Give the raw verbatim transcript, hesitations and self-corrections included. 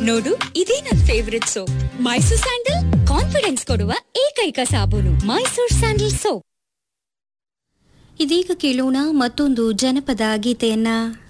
ನೋಡು, ಇದೇ ನನ್ favourite soap. Mysore sandal confidence ಕೊಡುವ ಏಕೈಕ ಸಾಬೂನು. Mysore sandal soap. ಇದೀಗ ಕೇಳೋಣ ಮತ್ತೊಂದು ಜನಪದ ಗೀತೆಯನ್ನ.